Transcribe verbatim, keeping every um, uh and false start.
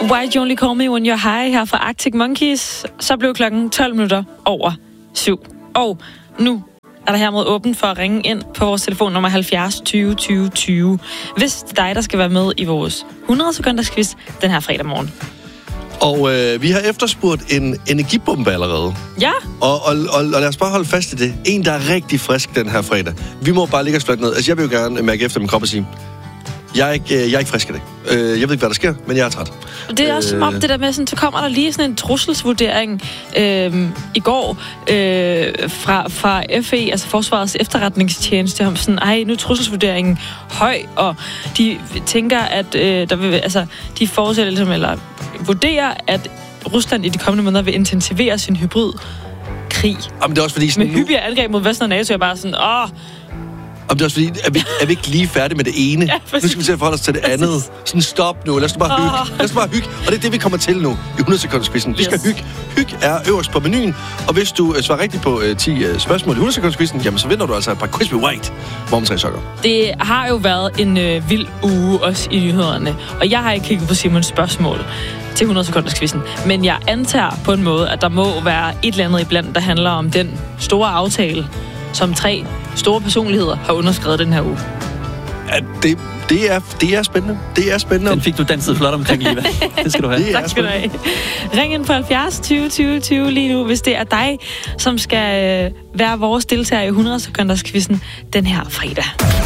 Why You Only Call Me When You're High her fra Arctic Monkeys. Så blev klokken tolv minutter over syv. Og nu er der hermed åbent for at ringe ind på vores telefonnummer halvfjerds tyve tyve tyve. Hvis det er dig, der skal være med i vores hundrede sekunders quiz den her fredag morgen. Og øh, vi har efterspurgt en energibombe allerede. Ja. Og, og, og, og lad os bare holde fast i det. En, der er rigtig frisk den her fredag. Vi må bare ligge os fladt ned. Altså, jeg vil jo gerne mærke efter min krop og sige, jeg er ikke, jeg er ikke frisk i dag. Jeg ved ikke, hvad der sker, men jeg er træt. Det er også som om det der med, sådan, så kommer der lige sådan en trusselsvurdering øh, i går øh, fra, fra F E, altså Forsvarets Efterretningstjeneste, om sådan, ej, nu er trusselsvurderingen høj, og de tænker, at øh, der vil, altså, de fortsætter ligesom, eller vurderer, at Rusland i de kommende måneder vil intensivere sin hybridkrig. Jamen, det er også fordi... Sådan, med hyppigere angreb mod Vesten og NATO, er bare sådan, åh... Om det er også fordi, er vi, er vi ikke lige færdige med det ene? Ja, nu skal vi til at forholde os til det andet. Sådan stop nu, lad os bare hygge. Oh. Lad os bare hygge. Og det er det, vi kommer til nu i hundrede sekunders quizzen. Vi yes. skal hygge. Hygge er øverst på menuen. Og hvis du uh, svarer rigtigt på uh, ti uh, spørgsmål i hundrede sekunders quizzen, jamen så vinder du altså et par Crispy White morgentræ sokker. Det har jo været en uh, vild uge også i nyhederne. Og jeg har ikke kigget på Simons spørgsmål til hundrede sekunders quizzen. Men jeg antager på en måde, at der må være et eller andet iblandt, der handler om den store aftale, som tre store personligheder har underskrevet den her uge. Ja, det, det, er, det er spændende. Det er spændende. Den fik du danset flot omkring, Liva. Det skal du have. Tak skal du have. Ring ind på halvfjerds tyve tyve tyve lige nu, hvis det er dig, som skal være vores deltager i hundrede sekunders quizzen den her fredag.